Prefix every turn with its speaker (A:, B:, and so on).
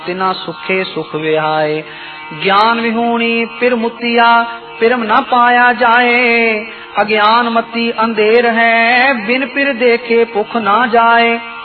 A: तिना सुखे सुख विहाए। ज्ञान विहूणी पिर मुतिया पिरम न पाया जाए। अज्ञान मती अंधेर है बिन पिर देखे पुख ना जाए।